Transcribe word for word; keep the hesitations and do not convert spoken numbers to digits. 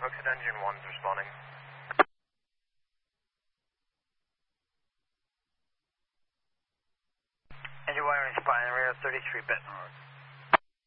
Hooks at engine one's responding. Engine one responding, radar thirty-three bit.